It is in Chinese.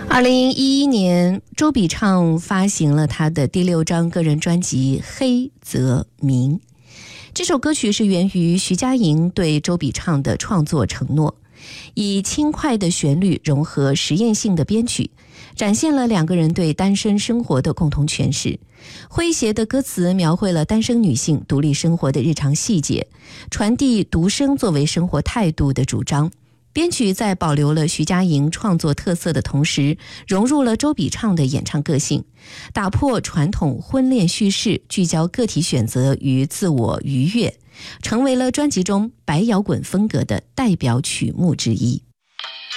2011年，周笔畅发行了他的第6张个人专辑《黑泽明》。这首歌曲是源于徐佳莹对周笔畅的创作承诺，以轻快的旋律融合实验性的编曲，展现了两个人对单身生活的共同诠释。诙谐的歌词描绘了单身女性独立生活的日常细节，传递独身作为生活态度的主张。编曲在保留了徐佳莹创作特色的同时，融入了周笔畅的演唱个性，打破传统婚恋叙事，聚焦个体选择与自我愉悦，成为了专辑中白摇滚风格的代表曲目之一。